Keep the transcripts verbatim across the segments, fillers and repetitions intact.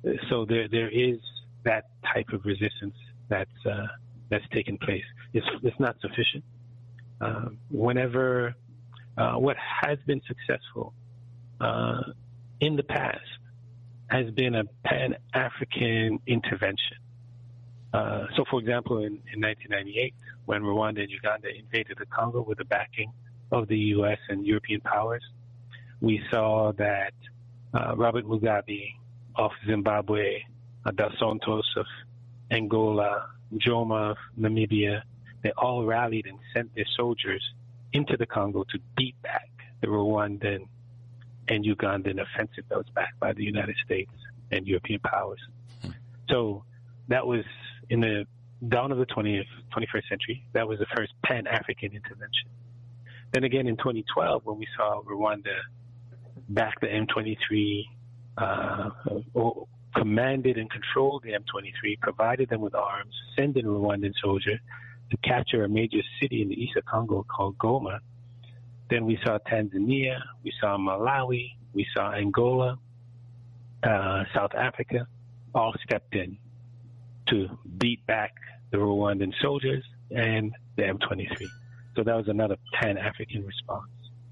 so there there is that type of resistance that's uh, that's taken place. It's it's not sufficient. Um, whenever uh, what has been successful uh, in the past has been a Pan-African intervention. Uh, so, for example, in, in nineteen ninety-eight, when Rwanda and Uganda invaded the Congo with the backing of the U S and European powers, we saw that uh, Robert Mugabe of Zimbabwe, uh, Dos Santos of Angola, Joma of Namibia, they all rallied and sent their soldiers into the Congo to beat back the Rwandan and Ugandan offensive that was backed by the United States and European powers. Hmm. So that was in the dawn of the twentieth, twenty-first century. That was the first Pan-African intervention. Then again in twenty twelve, when we saw Rwanda back the M twenty-three, uh, or commanded and controlled the M twenty-three, provided them with arms, sent in Rwandan soldiers to capture a major city in the east of Congo called Goma. Then we saw Tanzania, we saw Malawi, we saw Angola, uh, South Africa, all stepped in to beat back the Rwandan soldiers and the M twenty-three. So that was another Pan-African response.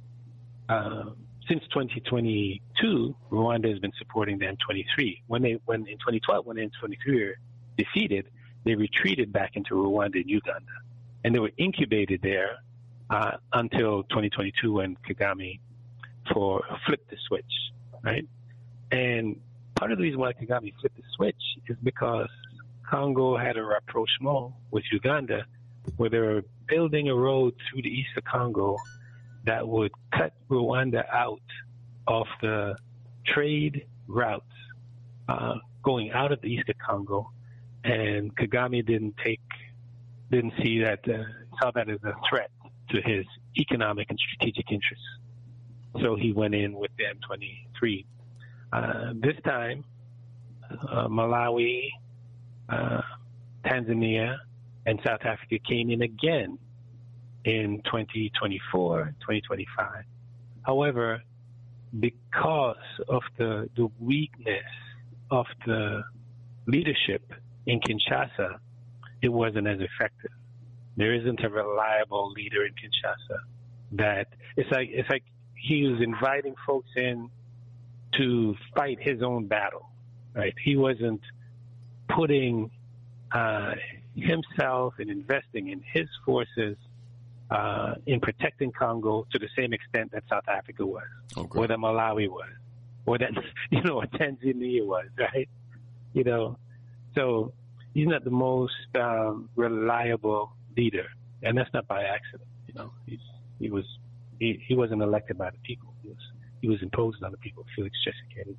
Uh, since twenty twenty-two, Rwanda has been supporting the M twenty-three. When they, when in twenty twelve, when the M twenty-three were defeated, they retreated back into Rwanda and Uganda, and they were incubated there uh, until twenty twenty-two, when Kagame for flipped the switch, right? And part of the reason why Kagame flipped the switch is because Congo had a rapprochement with Uganda, where they were building a road through the east of Congo that would cut Rwanda out of the trade routes uh, going out of the east of Congo. And Kagame didn't take, didn't see that, uh, saw that as a threat to his economic and strategic interests. So he went in with the M twenty-three. Uh, this time, uh, Malawi, uh, Tanzania, and South Africa came in again in twenty twenty-four, twenty twenty-five. However, because of the, the weakness of the leadership in Kinshasa, it wasn't as effective. There isn't a reliable leader in Kinshasa. That it's like it's like he was inviting folks in to fight his own battle, right? He wasn't putting uh, himself and investing in his forces uh, in protecting Congo to the same extent that South Africa was, okay, or that Malawi was, or that, you know, Tanzania was, right? You know, so he's not the most um, reliable leader, and that's not by accident. You know, he's, he was he, he wasn't elected by the people. He was he was imposed on the people. Felix Tshisekedi.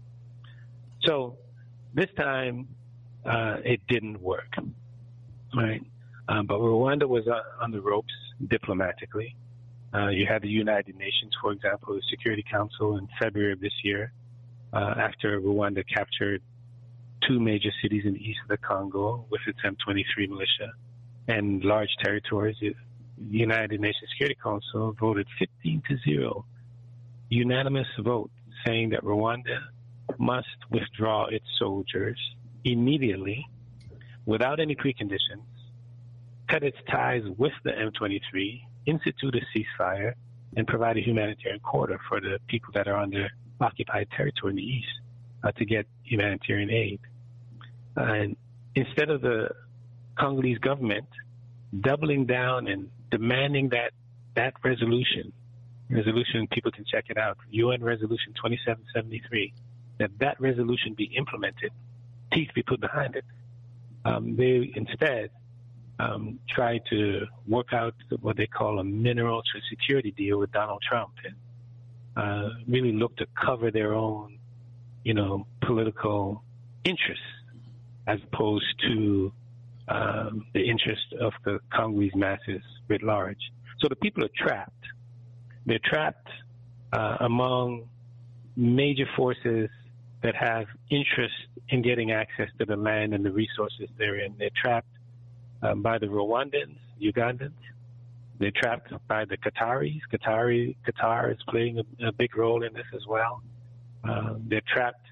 So this time uh, it didn't work, right? Um, but Rwanda was uh, on the ropes diplomatically. Uh, you had the United Nations, for example, the Security Council in February of this year, uh, after Rwanda captured two major cities in the east of the Congo with its M twenty-three militia and large territories. The United Nations Security Council voted fifteen to zero, unanimous vote, saying that Rwanda must withdraw its soldiers immediately, without any preconditions, cut its ties with the M twenty-three, institute a ceasefire, and provide a humanitarian corridor for the people that are under occupied territory in the east uh, to get humanitarian aid. Uh, and instead of the Congolese government doubling down and demanding that that resolution, resolution, people can check it out, U N Resolution twenty-seven seventy-three, that that resolution be implemented, teeth be put behind it, um, they instead um, try to work out what they call a mineral security deal with Donald Trump, and uh, really look to cover their own, you know, political interests as opposed to um, the interest of the Congolese masses writ large. So the people are trapped. They're trapped uh, among major forces that have interest in getting access to the land and the resources therein. They're trapped um, by the Rwandans, Ugandans. They're trapped by the Qataris. Qatari, Qatar is playing a, a big role in this as well. Uh, they're trapped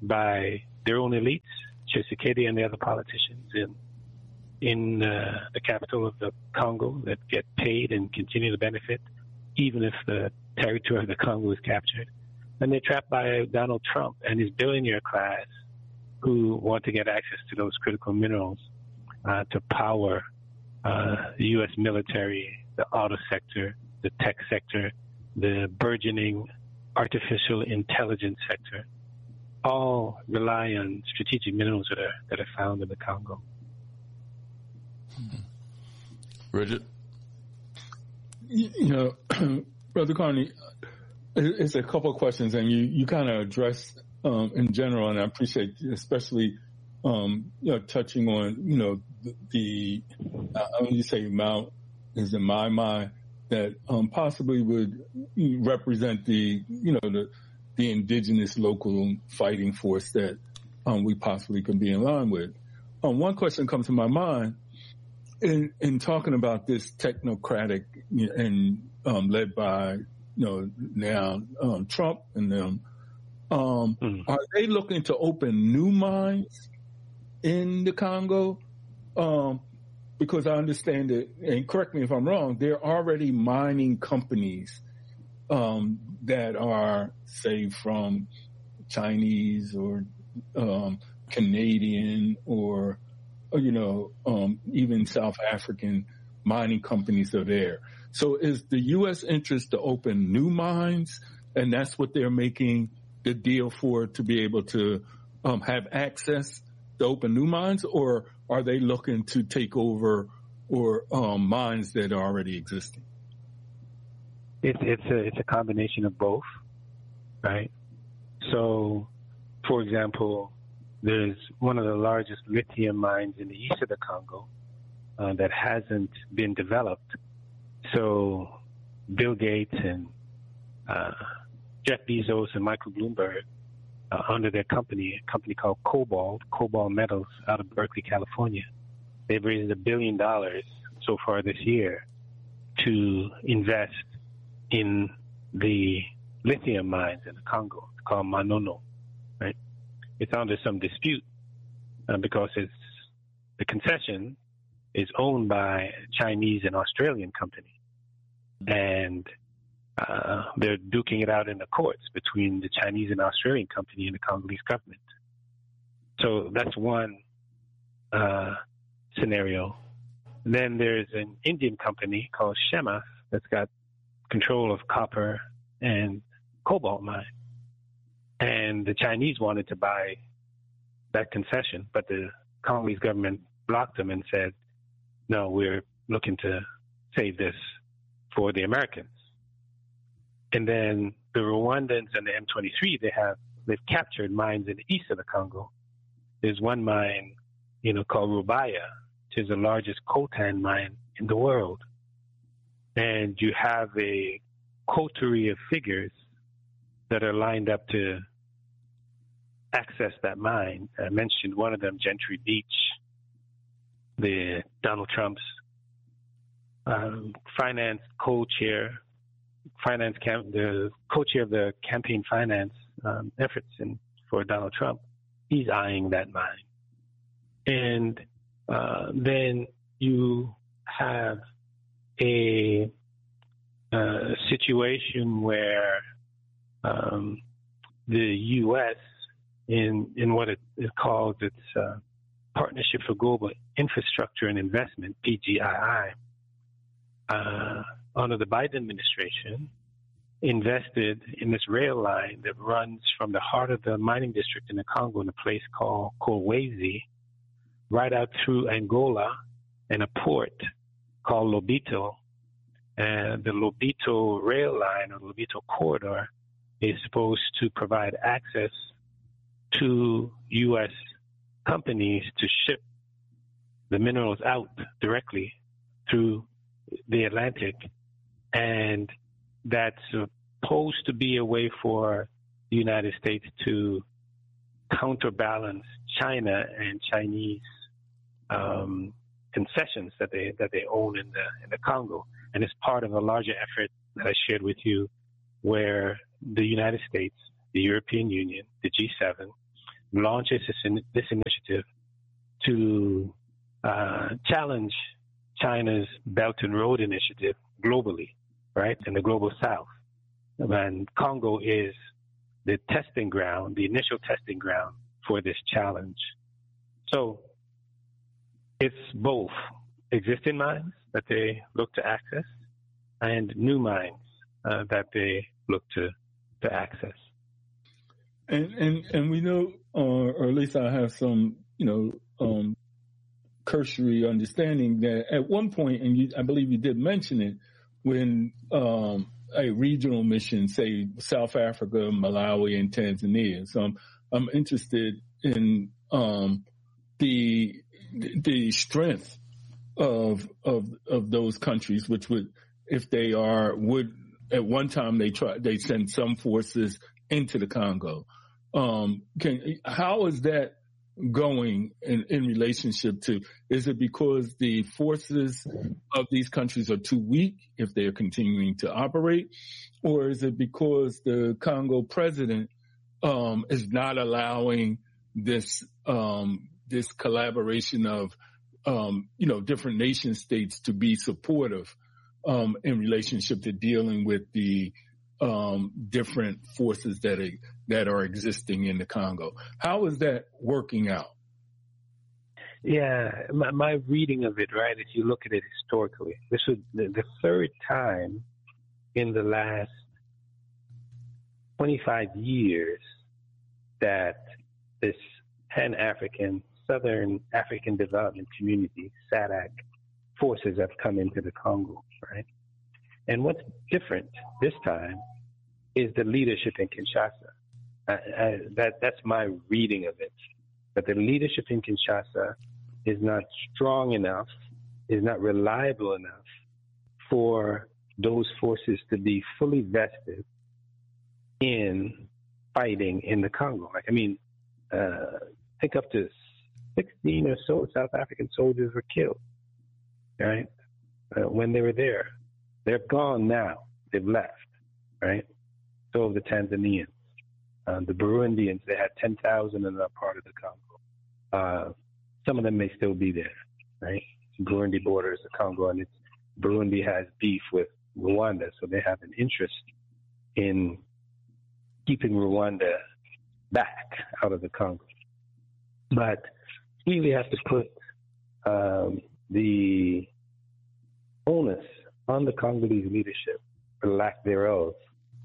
by their own elites, Tshisekedi and the other politicians in in uh, the capital of the Congo that get paid and continue to benefit, even if the territory of the Congo is captured. And they're trapped by Donald Trump and his billionaire class who want to get access to those critical minerals uh, to power uh, the U S military, the auto sector, the tech sector, the burgeoning artificial intelligence sector. All rely on strategic minerals that are, that are found in the Congo. Richard? You know, Brother Carney, it's a couple of questions, and you, you kind of addressed um, in general, and I appreciate especially um, you know, touching on, you know, the, the uh, when you say Mount is in my mind, that um, possibly would represent the, you know, the, the indigenous local fighting force that um, we possibly could be in line with. Um, one question comes to my mind in, in talking about this technocratic and um, led by, you know, now um, Trump and them. Um, mm. Are they looking to open new mines in the Congo? Um, because I understand that, and correct me if I'm wrong, there are already mining companies um, that are, say, from Chinese or um, Canadian or, or, you know, um, even South African mining companies are there. So is the U S interest to open new mines, and that's what they're making the deal for, to be able to um, have access to open new mines, or are they looking to take over or um, mines that are already existing? It's it's a it's a combination of both, right? So, for example, there's one of the largest lithium mines in the east of the Congo uh, that hasn't been developed. So, Bill Gates and uh, Jeff Bezos and Michael Bloomberg, uh, under their company, a company called Cobalt, Cobalt Metals, out of Berkeley, California, they've raised a billion dollars so far this year to invest in the lithium mines in the Congo. It's called Manono, right? It's under some dispute uh, because it's the concession is owned by a Chinese and Australian company, and uh, they're duking it out in the courts between the Chinese and Australian company and the Congolese government. So that's one uh, scenario. Then there's an Indian company called Shemath that's got control of copper and cobalt mine. And the Chinese wanted to buy that concession, but the Congolese government blocked them and said, no, we're looking to save this for the Americans. And then the Rwandans and the M twenty-three, they have, they've captured mines in the east of the Congo. There's one mine, you know, called Rubaya, which is the largest coltan mine in the world. And you have a coterie of figures that are lined up to access that mine. I mentioned one of them, Gentry Beach, the Donald Trump's um, finance co-chair, finance cam- the co-chair of the campaign finance um, efforts in, for Donald Trump. He's eyeing that mine. And uh, then you have a, a situation where um, the U S in in what it, it calls its uh, Partnership for Global Infrastructure and Investment, P G I I, uh, under the Biden administration, invested in this rail line that runs from the heart of the mining district in the Congo in a place called Kolwezi, right out through Angola and a port called Lobito. And the Lobito rail line or Lobito corridor is supposed to provide access to U S companies to ship the minerals out directly through the Atlantic. And that's supposed to be a way for the United States to counterbalance China and Chinese um, concessions that they that they own in the in the Congo. And it's part of a larger effort that I shared with you, where the United States, the European Union, the G seven, launches this, in, this initiative to uh, challenge China's Belt and Road Initiative globally, right, in the global south. And Congo is the testing ground, the initial testing ground for this challenge. So it's both existing mines that they look to access and new mines uh, that they look to, to access. And, and, and we know, uh, or at least I have some, you know, um, cursory understanding that at one point, and you, I believe you did mention it, when um, a regional mission, say South Africa, Malawi, and Tanzania. So I'm, I'm interested in um, the the strength of of of those countries, which would, if they are, would at one time they try they send some forces into the Congo. Um, can how is that going in, in relationship to, is it because the forces of these countries are too weak if they're continuing to operate, or is it because the Congo president um, is not allowing this um, this collaboration of um, you know different nation states to be supportive um, in relationship to dealing with the um, different forces that are, that are existing in the Congo? How is that working out? Yeah, my, my reading of it, right, if you look at it historically, this was the, the third time in the last twenty-five years that this Pan-African, Southern African Development Community, S A D C, forces have come into the Congo, right? And what's different this time is the leadership in Kinshasa. I, I, that that's my reading of it. But the leadership in Kinshasa is not strong enough, is not reliable enough for those forces to be fully vested in fighting in the Congo. Like, I mean, uh, I think up to sixteen or so South African soldiers were killed, right, uh, when they were there. They're gone now. They've left, right? So the Tanzanians, uh, the Burundians, they had ten thousand in that part of the Congo. Uh, some of them may still be there, right? Burundi borders the Congo, and it's, Burundi has beef with Rwanda, so they have an interest in keeping Rwanda back out of the Congo. But we really have to put um, the onus on the Congolese leadership, or lack thereof,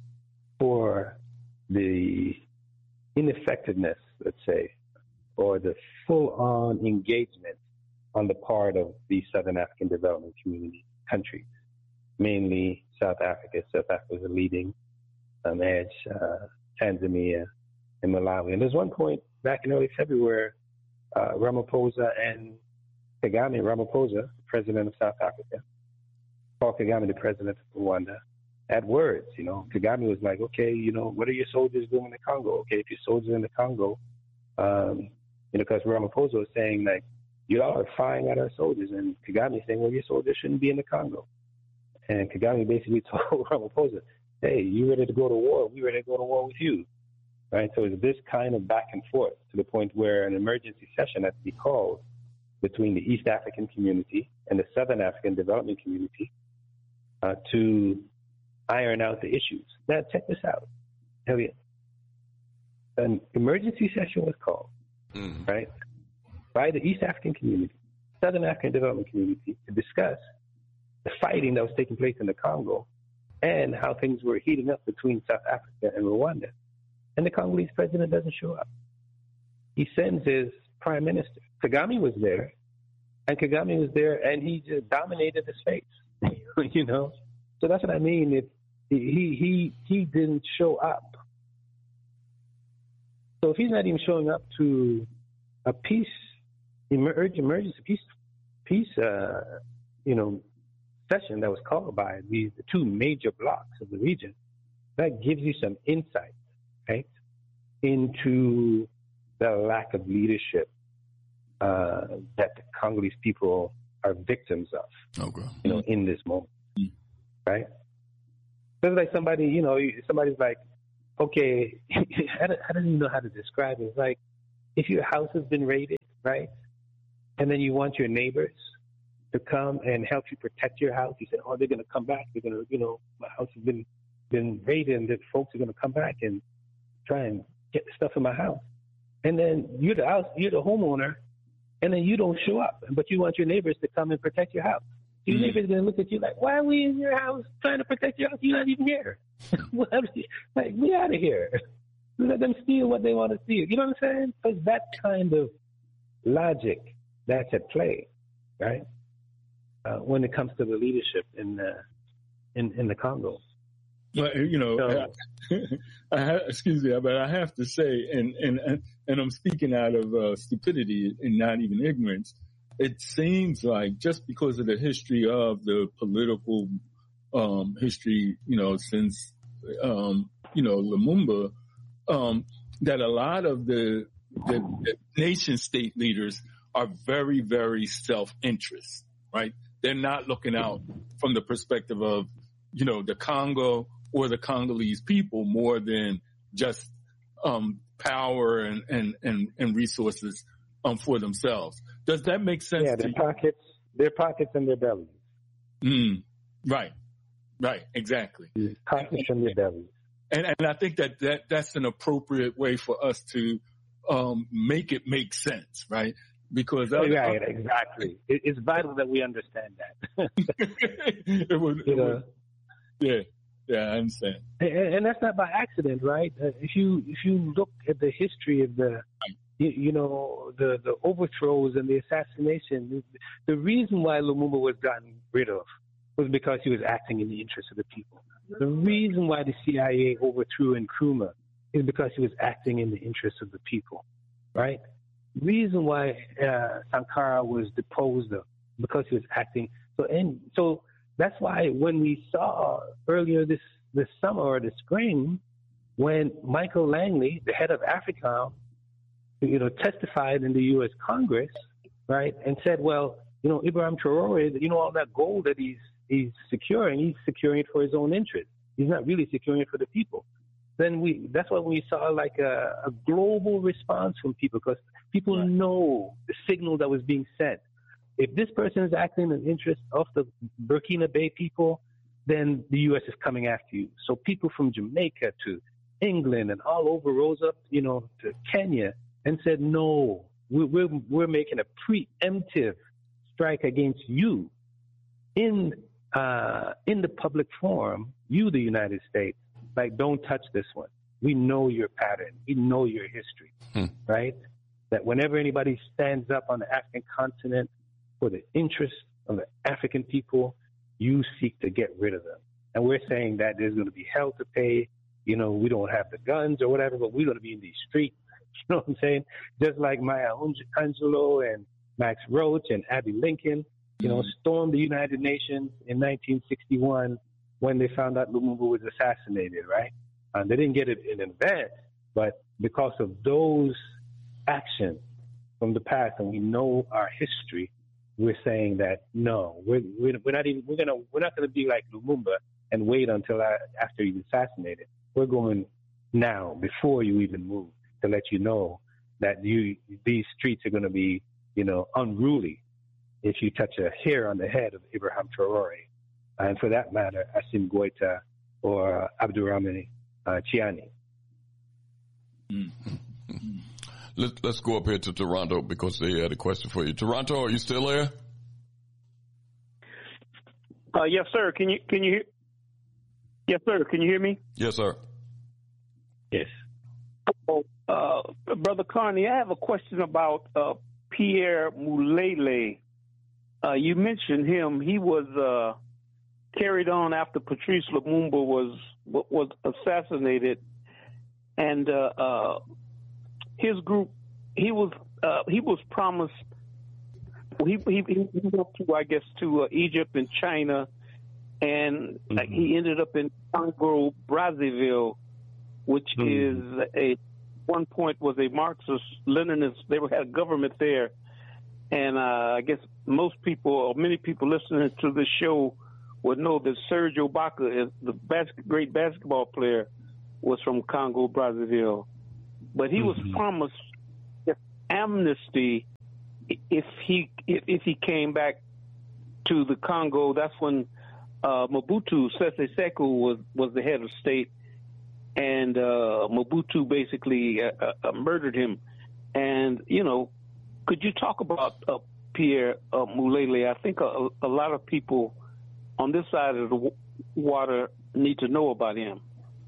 for the ineffectiveness, let's say, or the full-on engagement on the part of the Southern African Development Community countries, mainly South Africa. South Africa is a leading um, edge, uh, Tanzania, and Malawi. And there's one point back in early February, uh, Ramaphosa and Kagame, Ramaphosa, president of South Africa, Paul Kagame, the president of Rwanda, had words. You know, Kagame was like, okay, you know, what are your soldiers doing in the Congo? Okay, if your soldiers in the Congo, um, you know, because Ramaphosa was saying, like, you all are firing at our soldiers. And Kagame saying, well, your soldiers shouldn't be in the Congo. And Kagame basically told Ramaphosa, hey, you ready to go to war? We ready to go to war with you. Right? So it's this kind of back and forth to the point where an emergency session has to be called between the East African community and the Southern African Development Community uh, to iron out the issues. Now, check this out. Elliot. An emergency session was called, mm. right, by the East African community, Southern African Development Community, to discuss the fighting that was taking place in the Congo and how things were heating up between South Africa and Rwanda. And the Congolese president doesn't show up. He sends his prime minister. Kagame was there, and Kagame was there, and he just dominated the space, you know? So that's what I mean. If he, he, he didn't show up. So if he's not even showing up to a peace, emergency peace, peace, uh, you know, session that was called by these the two major blocks of the region, that gives you some insight, right, into the lack of leadership uh, that the Congolese people are victims of, okay. you know, in this moment, mm. right? So it's like somebody, you know, somebody's like, okay, I don't even know how to describe it. It's like if your house has been raided, right, and then you want your neighbors to come and help you protect your house, you say, oh, they're going to come back. They're going to, you know, my house has been been raided, and the folks are going to come back and try and get the stuff in my house. And then you're the house, you're the homeowner, and then you don't show up, but you want your neighbors to come and protect your house. Your mm-hmm. neighbors are going to look at you like, why are we in your house trying to protect your house? You're not even here. Like, we out of here. Let them steal what they want to steal. You know what I'm saying? So it's that kind of logic that's at play, right? Uh, when it comes to the leadership in the, in, in the Congo. But, you know, so, I, I have, excuse me, but I have to say, and and and I'm speaking out of uh, stupidity and not even ignorance. It seems like just because of the history of the political um, history, you know, since um, you know Lumumba, um, that a lot of the, the, the nation state leaders are very, very self-interest, right? They're not looking out from the perspective of, you know, the Congo or the Congolese people more than just um, power and, and, and, and resources um, for themselves. Does that make sense? Yeah, their pockets, their pockets and their bellies. Mm, right, right, exactly. Pockets and their bellies. And, and I think that, that that's an appropriate way for us to um, make it make sense, right? Because other, right, exactly. It, it's vital that we understand that. it would, it would, yeah. Yeah, I understand. And, and that's not by accident, right? Uh, if you if you look at the history of the, you, you know, the, the overthrows and the assassination, the reason why Lumumba was gotten rid of was because he was acting in the interest of the people. The reason why the C I A overthrew Nkrumah is because he was acting in the interest of the people, right? The reason why uh, Sankara was deposed of because he was acting. So and so. That's why when we saw earlier this, this summer or the spring, when Michael Langley, the head of AFRICOM, you know, testified in the U S Congress, right, and said, well, you know, Ibrahim Traore, you know, all that gold that he's he's securing, he's securing it for his own interest. He's not really securing it for the people. Then we, that's why we saw like a, a global response from people because people right. know the signal that was being sent. If this person is acting in the interest of the Burkina Bay people, then the U S is coming after you. So people from Jamaica to England and all over rose up, you know, to Kenya and said, no, we're, we're, we're making a preemptive strike against you in, uh, in the public forum, you, the United States. Like, don't touch this one. We know your pattern. We know your history, hmm. right? That whenever anybody stands up on the African continent for the interest of the African people, you seek to get rid of them. And we're saying that there's going to be hell to pay. You know, we don't have the guns or whatever, but we're going to be in these streets. You know what I'm saying? Just like Maya Angelou and Max Roach and Abby Lincoln, you know, stormed the United Nations in nineteen sixty-one when they found out Lumumba was assassinated, right? And they didn't get it in advance, but because of those actions from the past, and we know our history, we're saying that no, we're we're, we're not even we're gonna we're not gonna be like Lumumba and wait until after he's assassinated. We're going now before you even move to let you know that you these streets are gonna be, you know, unruly if you touch a hair on the head of Ibrahim Traore, and for that matter, Assimi Goïta or Abdourahamane uh, Tiani. Mm-hmm. Let's, let's go up here to Toronto because they had a question for you. Toronto, are you still there? Uh, yes, sir. Can you can you hear? Yes, sir. Can you hear me? Yes, sir. Yes. Oh, uh, Brother Carney, I have a question about uh, Pierre Mulele. Uh, you mentioned him. He was uh, carried on after Patrice Lumumba was was assassinated, and uh, uh, his group. He was uh, he was promised. He he, he went to I guess to uh, Egypt and China, and mm-hmm. like, he ended up in Congo Brazzaville, which mm-hmm. is a one point was a Marxist Leninist. They had a government there. And uh, I guess most people, or many people listening to this show, would know that Serge Ibaka, is the bas- great basketball player, was from Congo Brazzaville. But he mm-hmm. was promised, amnesty if he if, if he came back to the Congo. That's when uh, Mobutu Sese Seko was was the head of state, and uh, Mobutu basically uh, uh, murdered him. And you know, could you talk about uh, Pierre uh, Mulele? I think a, a lot of people on this side of the w- water need to know about him.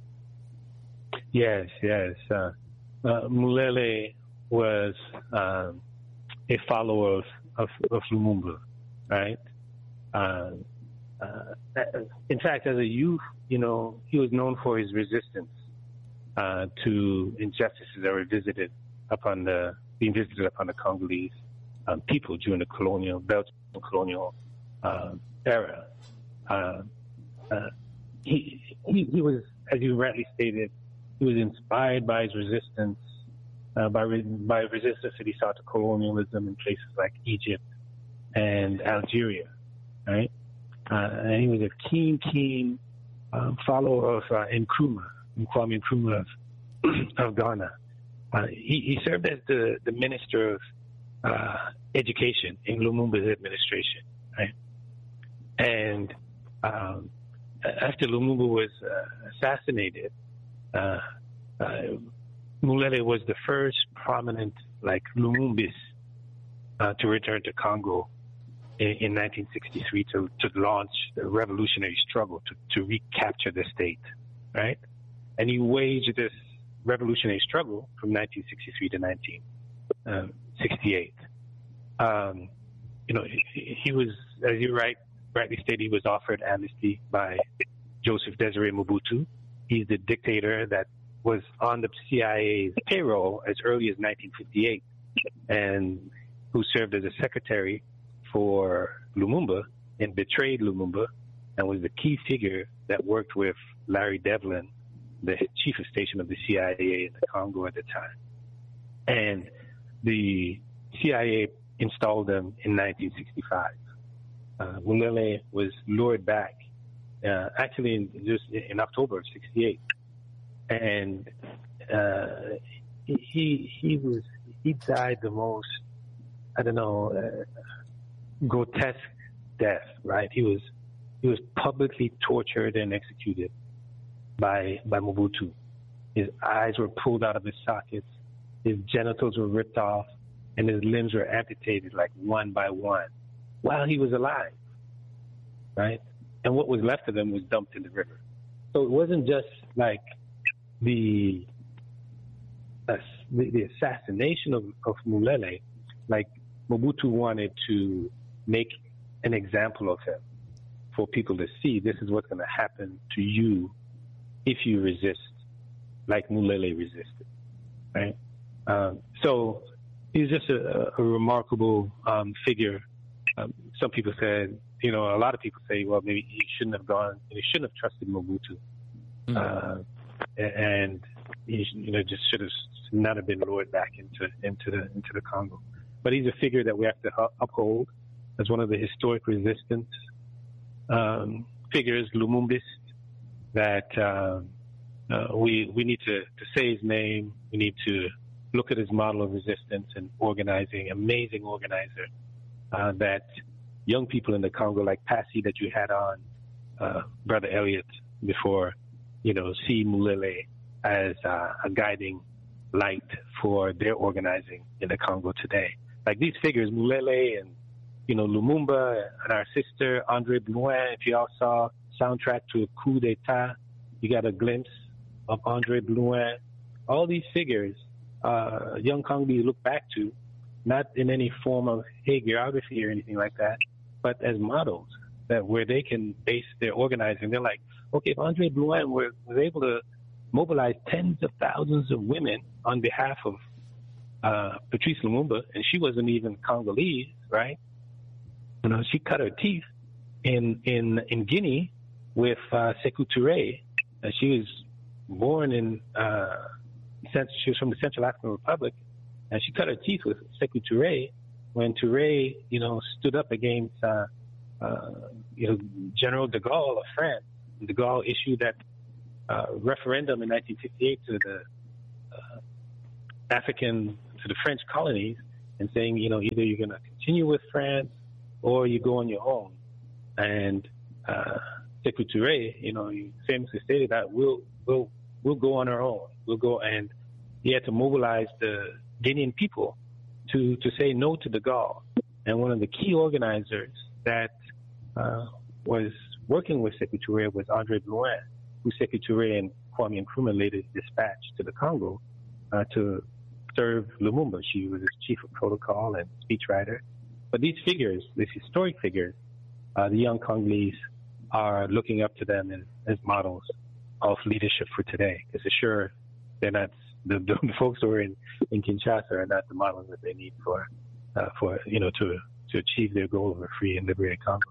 Yes, yes. Uh, uh, Mulele was um, a follower of, of, of Lumumba, right? Uh, uh, in fact, as a youth, you know, he was known for his resistance uh, to injustices that were visited upon the being visited upon the Congolese um, people during the colonial Belgian colonial uh, era. Uh, uh, he, he he was, as you rightly stated, he was inspired by his resistance, uh, by by resistance that he saw to colonialism in places like Egypt and Algeria, right? Uh, and he was a keen, keen um, follower of uh, Nkrumah, Kwame Nkrumah of, of Ghana. Uh, he, he served as the, the Minister of uh, Education in Lumumba's administration, right? And um, after Lumumba was uh, assassinated, uh, uh, Mulele was the first prominent, like, Lumumbist uh, to return to Congo in, in nineteen sixty-three to, to launch the revolutionary struggle to, to recapture the state, right? And he waged this revolutionary struggle from nineteen sixty-three to nineteen sixty-eight. Um, you know, he, he was, as you right, rightly stated, he was offered amnesty by Joseph Desiré Mobutu. He's the dictator that was on the C I A's payroll as early as nineteen fifty-eight and who served as a secretary for Lumumba and betrayed Lumumba and was the key figure that worked with Larry Devlin, the chief of station of the C I A in the Congo at the time. And the C I A installed them in nineteen sixty-five. Uh, Mulele was lured back, uh, actually in, just in October of sixty-eight. And uh, he he was he died the most, I don't know, uh, grotesque death, right? He was he was publicly tortured and executed by by Mobutu. His eyes were pulled out of his sockets, his genitals were ripped off, and his limbs were amputated like one by one while he was alive, right? And what was left of them was dumped in the river. So it wasn't just like the uh, the, the assassination of, of Mulele, like Mobutu wanted to make an example of him for people to see this is what's going to happen to you if you resist like Mulele resisted, right? Um, so he's just a, a remarkable um, figure. Um, some people said, you know, a lot of people say, well, maybe he shouldn't have gone, he shouldn't have trusted Mobutu. Mm-hmm. Uh, and he, you know, just should have not have been lured back into into the into the Congo. But he's a figure that we have to uphold as one of the historic resistance um, figures, Lumumbist, that uh, uh, we we need to, to say his name. We need to look at his model of resistance and organizing, amazing organizer uh, that young people in the Congo, like Passy that you had on, uh, Brother Elliot, before, you know, see Mulele as uh, a guiding light for their organizing in the Congo today. Like these figures, Mulele and, you know, Lumumba and our sister, Andre Blouin, if you all saw Soundtrack to a Coup d'Etat, you got a glimpse of Andre Blouin. All these figures, uh, young Congolese look back to, not in any form of hagiography or anything like that, but as models that where they can base their organizing. They're like, okay, if Andre Blouin was, was able to mobilize tens of thousands of women on behalf of uh, Patrice Lumumba, and she wasn't even Congolese, right? You know, she cut her teeth in in in Guinea with uh, Sékou Touré. Uh, she was born in uh, she was from the Central African Republic, and she cut her teeth with Sékou Touré when Touré, you know, stood up against uh, uh, you know General de Gaulle of France. De Gaulle issued that uh, referendum in nineteen fifty-eight to the uh, African to the French colonies and saying, you know, either you're going to continue with France or you go on your own. And uh, Sékou Touré, you know, he famously stated that we'll we'll we'll go on our own. We'll go, and he had to mobilize the Guinean people to to say no to de Gaulle. And one of the key organizers that uh, was working with Sékou Touré was André Blouin, who Sékou Touré and Kwame Nkrumah later dispatched to the Congo uh, to serve Lumumba. She was his chief of protocol and speechwriter. But these figures, these historic figures, uh, the young Congolese are looking up to them as, as models of leadership for today. Because sure, they're not the, the folks who are in, in Kinshasa are not the models that they need for uh, for you know to to achieve their goal of a free and liberated Congo.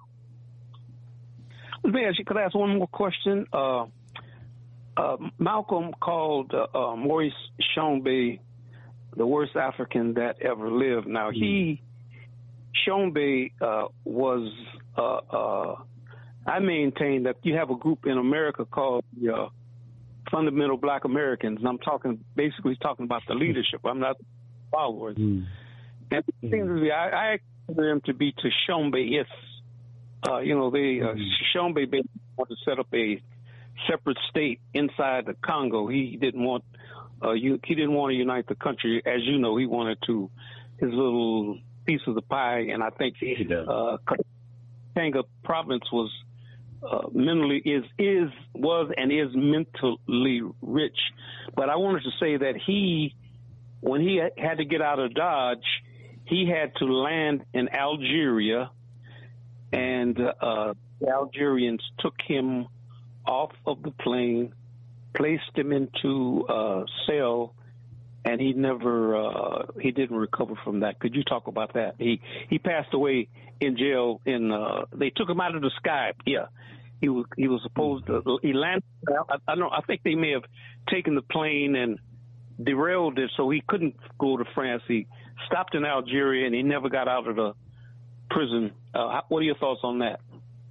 Let me ask you, could I ask one more question? Uh, uh, Malcolm called uh, uh, Maurice Tshombe the worst African that ever lived. Now, he, Tshombe, uh, was, uh, uh, I maintain that you have a group in America called uh, Fundamental Black Americans, and I'm talking, basically talking about the leadership. I'm not followers. Mm. And it seems to be, I, I consider him to be Tshombe-ish. Uh, you know, they, uh, Tshombe basically wanted to set up a separate state inside the Congo. He didn't want, uh, you, he didn't want to unite the country. As you know, he wanted to, his little piece of the pie, and I think uh, Katanga province was uh, mentally, is, is, was and is mentally rich. But I wanted to say that he, when he had to get out of Dodge, he had to land in Algeria, and uh, the Algerians took him off of the plane, placed him into a cell, and he never, uh, he didn't recover from that. Could you talk about that? He he passed away in jail. In uh, they took him out of the sky. Yeah, he was he was supposed to. He landed. I, I don't. I think they may have taken the plane and derailed it, so he couldn't go to France. He stopped in Algeria, and he never got out of the prison. Uh, what are your thoughts on that?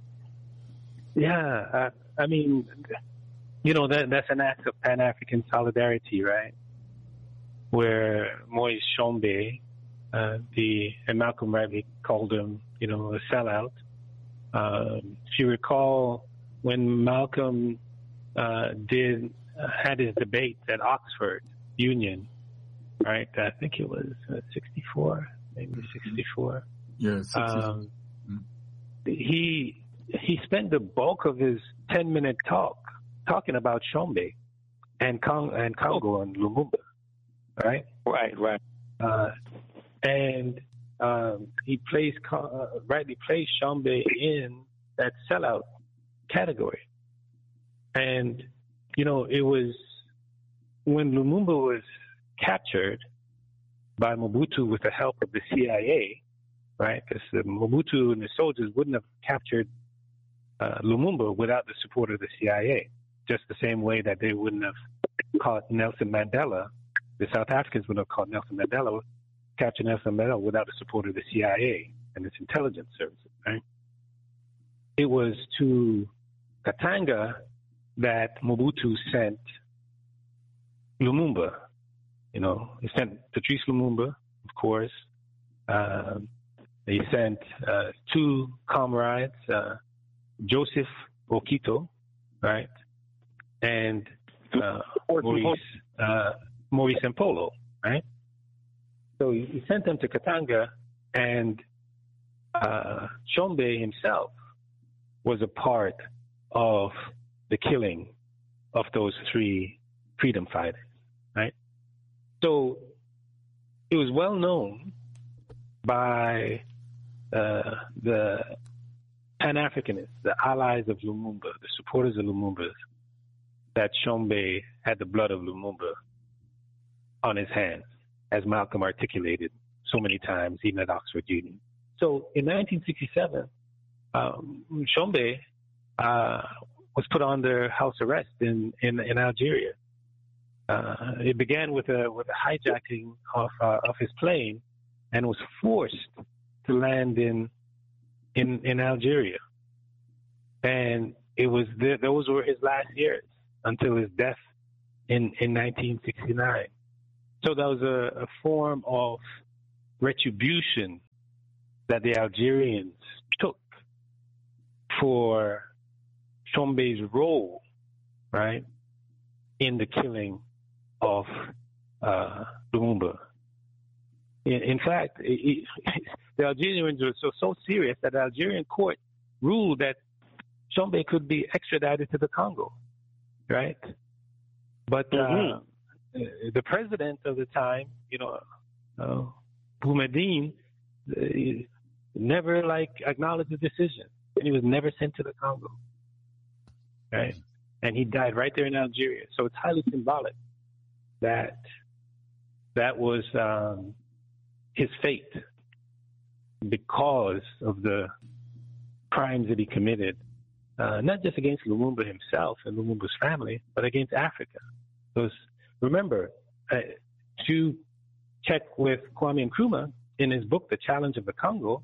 Yeah, uh, I mean, you know, that that's an act of Pan-African solidarity, right? Where Maurice Tshombe, uh, the and Malcolm rightly called him, you know, a sellout. Um, if you recall, when Malcolm uh, did uh, had his debate at Oxford Union, right? I think it was uh, sixty-four, maybe sixty-four. Yes. Um, he he spent the bulk of his ten minute talk talking about Tshombe and Cong- and Congo oh. and Lumumba, right? Right, right. Uh, and um, he placed uh, rightly placed Tshombe in that sellout category. And you know, it was when Lumumba was captured by Mobutu with the help of the C I A. Right, because Mobutu and the soldiers wouldn't have captured uh, Lumumba without the support of the C I A, just the same way that they wouldn't have caught Nelson Mandela. The South Africans wouldn't have caught Nelson Mandela, captured Nelson Mandela without the support of the C I A and its intelligence services. Right? It was to Katanga that Mobutu sent Lumumba. You know, he sent Patrice Lumumba, of course. Um, He sent uh, two comrades, uh, Joseph Okito, right, and uh, Maurice, uh, Maurice Mpolo, right? So he, he sent them to Katanga, and uh, Tshombe himself was a part of the killing of those three freedom fighters, right? So it was well known by Uh, the Pan-Africanists, the allies of Lumumba, the supporters of Lumumba, that Tshombe had the blood of Lumumba on his hands, as Malcolm articulated so many times, even at Oxford Union. So in nineteen sixty-seven, um, Tshombe uh, was put under house arrest in, in, in Algeria. Uh, it began with a, with a hijacking of, uh, of his plane and was forced to land in in in Algeria, and it was the, those were his last years until his death in in nineteen sixty-nine. So that was a, a form of retribution that the Algerians took for Tchombé's role, right, in the killing of uh, Lumumba. In, in fact, it, it, the Algerians were so, so serious that the Algerian court ruled that Tchombé could be extradited to the Congo, right? But mm-hmm. uh, the president of the time, you know, uh, Boumediene, uh, never like acknowledged the decision, and he was never sent to the Congo, right? And he died right there in Algeria. So it's highly symbolic that that was um, his fate because of the crimes that he committed, uh, not just against Lumumba himself and Lumumba's family, but against Africa. Because remember, uh, to check with Kwame Nkrumah in his book, The Challenge of the Congo,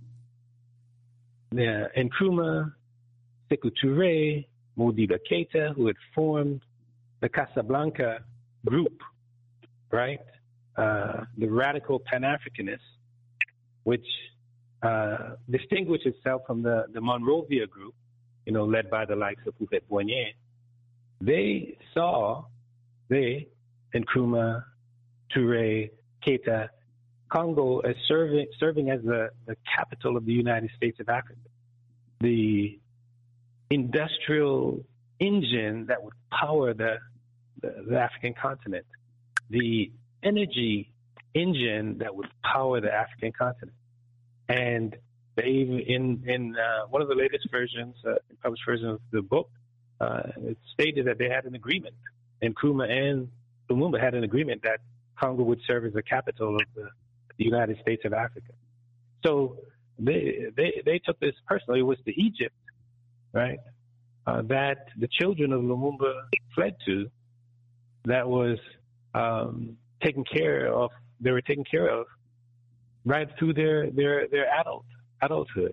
uh, Nkrumah, Sékou Touré, Modibo Keïta, who had formed the Casablanca group, right? Uh, the radical Pan-Africanists, which uh, distinguished itself from the, the Monrovia group, you know, led by the likes of Houphouët-Boigny. They saw, they, Nkrumah, Touré, Keïta, Congo as serving, serving as the, the capital of the United States of Africa. The industrial engine that would power the, the, the African continent, the energy engine that would power the African continent. And they even, in, in uh, one of the latest versions, uh, published versions of the book, uh, it stated that they had an agreement, and Nkrumah and Lumumba had an agreement that Congo would serve as the capital of the, the United States of Africa. So they, they, they took this personally. It was to Egypt, right, uh, that the children of Lumumba fled to, that was um, taken care of, they were taken care of right through their, their, their adult, adulthood.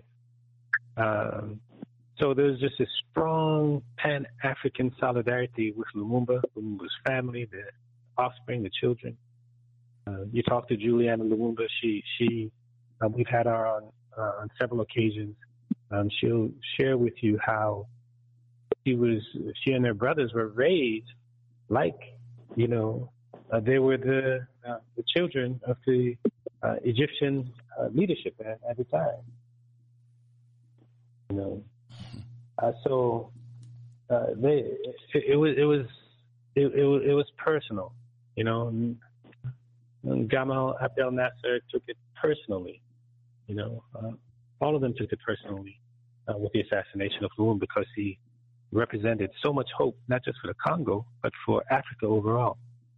Um, so there's just a strong Pan-African solidarity with Lumumba, Lumumba's family, the offspring, the children. Uh, you talk to Juliana Lumumba, she, she, um, we've had her on, uh, on several occasions. Um, she'll share with you how she was, she and her brothers were raised like, you know, uh, they were the, uh, the children of the uh, Egyptian uh, leadership at, at the time. You know, uh, so uh, they, it, it was, it was, it, it was, it was personal. You know, and, and Gamal Abdel Nasser took it personally. You know, uh, all of them took it personally uh, with the assassination of Lumumba because he represented so much hope, not just for the Congo, but for Africa overall.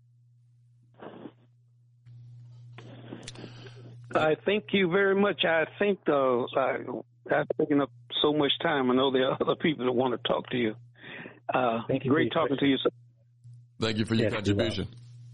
I thank you very much. I think uh, I, I've taken up so much time. I know there are other people that want to talk to you. Uh, thank you great talking question. to you, sir. Thank you for your yes, contribution.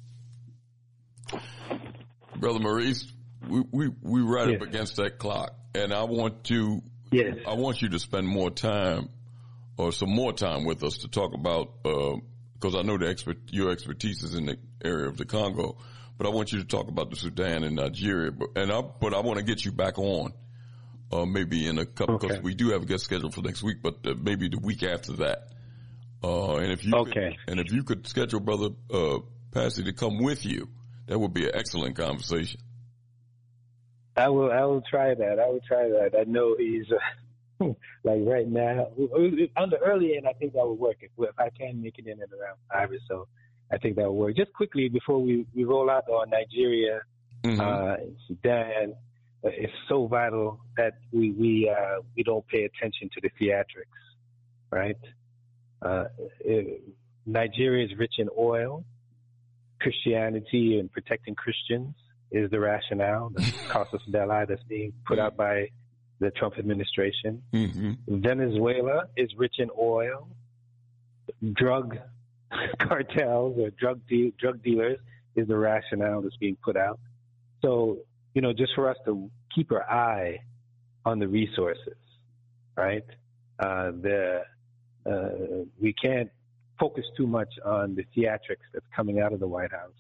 Brother Maurice, we, we, we right yes. up against that clock, and I want to yes. I want you to spend more time or some more time with us to talk about, because uh, I know the expert, your expertise is in the area of the Congo, but I want you to talk about the Sudan and Nigeria. But, and I, but I want to get you back on uh, maybe in a couple, because okay. we do have a guest scheduled for next week, but uh, maybe the week after that. Uh, and if you okay. could, and if you could schedule Brother uh, Passy to come with you, that would be an excellent conversation. I will. I will try that. I will try that. I know he's uh, like right now on the early end. I think that would work. If, if I can make it in at around five or so, I think that would work. Just quickly before we, we roll out on Nigeria, mm-hmm. uh, and Sudan, uh, it's so vital that we we uh, we don't pay attention to the theatrics, right? Uh, it, Nigeria is rich in oil. Christianity and protecting Christians is the rationale, the casus belli that's being put out by the Trump administration. Mm-hmm. Venezuela is rich in oil. Drug cartels or drug de- drug dealers is the rationale that's being put out. So, you know, just for us to keep our eye on the resources, right? Uh, the Uh, we can't focus too much on the theatrics that's coming out of the White House.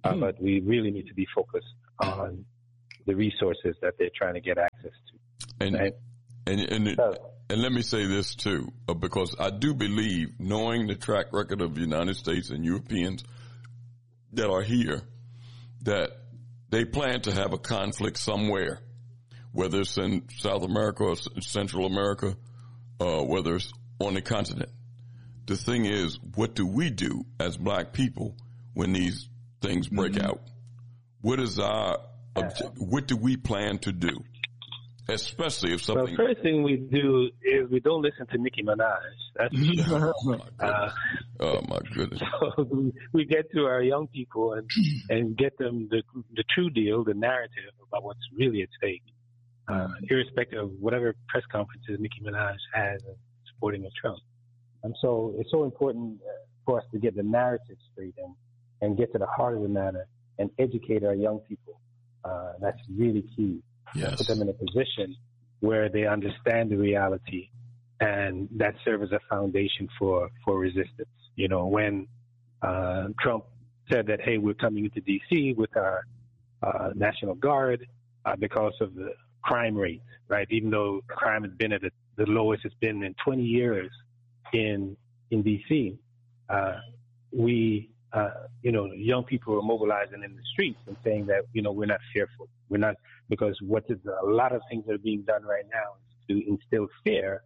uh, but we really need to be focused on the resources that they're trying to get access to. And right? and and, it, so, and let me say this too, uh, because I do believe, knowing the track record of the United States and Europeans that are here, that they plan to have a conflict somewhere, whether it's in South America or Central America, uh, whether it's on the continent. The thing is, what do we do as black people when these things break mm-hmm. out? What is our obje- what do we plan to do? Especially if something. Well, first thing we do is we don't listen to Nicki Minaj. That's, oh, my uh, oh my goodness! So we get to our young people and and get them the the true deal, the narrative about what's really at stake, uh, irrespective of whatever press conferences Nicki Minaj has supporting a Trump. And so it's so important for us to get the narrative straight and and get to the heart of the matter and educate our young people. Uh, that's really key. Yes. Put them in a position where they understand the reality, and that serves as a foundation for, for resistance. You know, when uh, Trump said that, hey, we're coming into D C with our uh, National Guard uh, because of the crime rate, right? Even though crime has been at the, the lowest it's been in twenty years in in D C, uh, we, uh, you know, young people are mobilizing in the streets and saying that, you know, we're not fearful. We're not, because what is a lot of things that are being done right now is to instill fear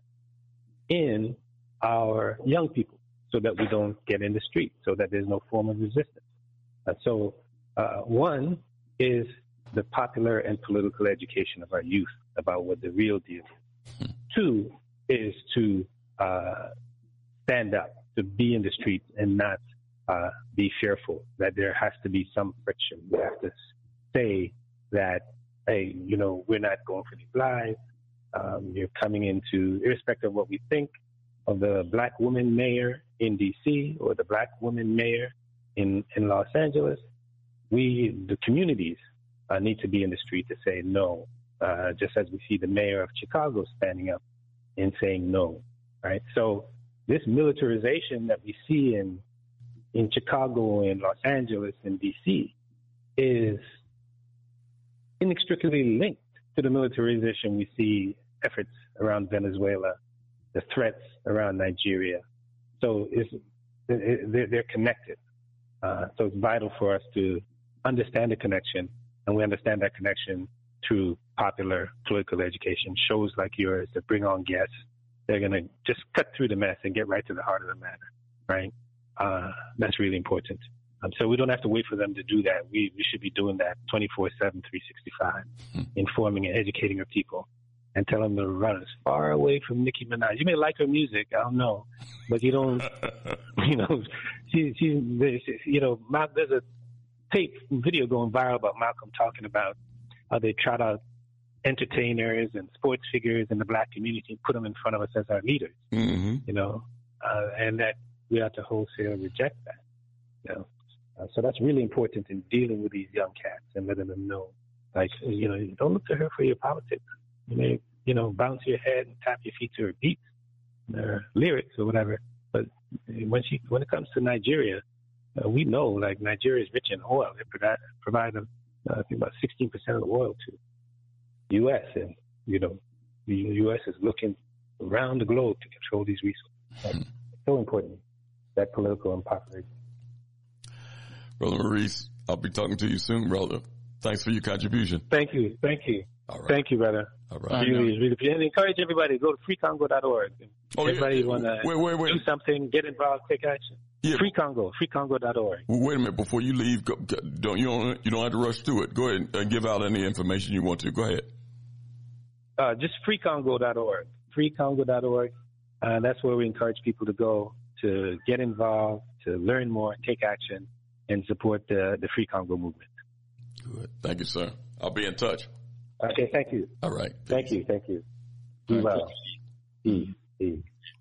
in our young people so that we don't get in the street, so that there's no form of resistance. Uh, so uh, one is the popular and political education of our youth about what the real deal is. Two is to uh, stand up, to be in the streets and not uh, be fearful, that there has to be some friction. We have to say that, hey, you know, we're not going for these lives. Um, you're coming into, irrespective of what we think of the black woman mayor in D C or the black woman mayor in, in Los Angeles, we, the communities, uh, need to be in the street to say no, uh, just as we see the mayor of Chicago standing up and saying no, right? So this militarization that we see in in Chicago and Los Angeles and D C is inextricably linked to the militarization we see efforts around Venezuela, the threats around Nigeria. So it's, they're, they're connected. Uh, so it's vital for us to understand the connection, and we understand that connection through popular political education, shows like yours that bring on guests. They're going to just cut through the mess and get right to the heart of the matter, right? Uh, that's really important. Um, so we don't have to wait for them to do that. We, we should be doing that twenty-four seven, three sixty-five, hmm. informing and educating our people and telling them to run as far away from Nicki Minaj. You may like her music, I don't know, but you don't, you know, she, she, you know, there's a tape video going viral about Malcolm talking about how they trot out entertainers and sports figures in the black community and put them in front of us as our leaders, mm-hmm. you know, uh, and that we have to wholesale reject that, you know. Uh, so that's really important in dealing with these young cats and letting them know, like, you know, don't look to her for your politics. You may, you know, bounce your head and tap your feet to her beats, her lyrics or whatever. But when she, when it comes to Nigeria, uh, we know, like, Nigeria is rich in oil. They provide, provide uh, I think about sixteen percent of the oil to the U S. And, you know, the U S is looking around the globe to control these resources. Like, it's so important, that political and popular. Brother Maurice, I'll be talking to you soon, brother. Thanks for your contribution. Thank you. Thank you. All right. Thank you, brother. All right. Really, really, and encourage everybody to go to free congo dot org. Oh, everybody yeah. want to wait, wait, wait. do something, get involved, take action. Yeah. Free Congo, free congo dot org. Wait a minute, before you leave, go, go, don't you don't you don't have to rush through it. Go ahead and give out any information you want to. Go ahead. Uh, just free congo dot org. free congo dot org. Uh, that's where we encourage people to go to get involved, to learn more, take action, and support the, the Free Congo movement. Good. Thank you, sir. I'll be in touch. Okay, thank you. All right. Thank you, thank you. Be well. Peace. Peace.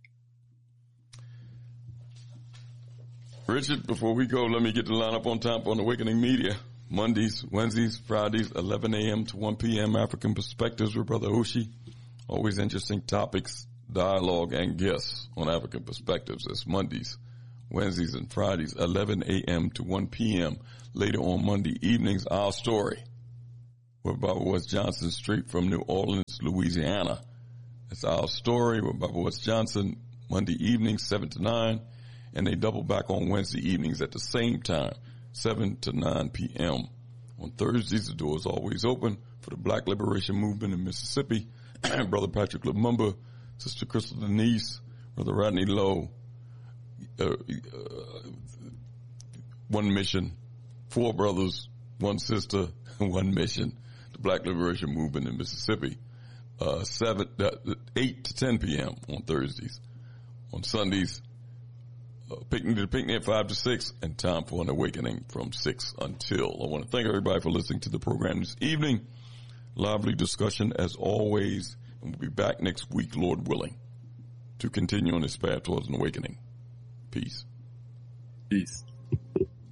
Richard, before we go, let me get the lineup on time on Awakening Media. Mondays, Wednesdays, Fridays, eleven a.m. to one p.m. African Perspectives with Brother Ushi. Always interesting topics, dialogue, and guests on African Perspectives. It's Mondays, Wednesdays and Fridays, eleven a.m. to one p.m. Later on Monday evenings, Our Story, with Barbara West Johnson, straight from New Orleans, Louisiana. It's Our Story with Barbara West Johnson, Monday evenings, seven to nine, and they double back on Wednesday evenings at the same time, seven to nine p.m. On Thursdays, the door is always open for the Black Liberation Movement in Mississippi. Brother Patrick Lumumba, Sister Crystal Denise, Brother Rodney Lowe, uh, uh, one mission, four brothers, one sister, one mission, the Black Liberation Movement in Mississippi. Uh, seven, uh, eight to ten p.m. on Thursdays. On Sundays, uh, picnic to picnic at five to six, and time for an awakening from six until. I want to thank everybody for listening to the program this evening. Lively discussion as always, and we'll be back next week, Lord willing, to continue on this path towards an awakening. Peace. Peace.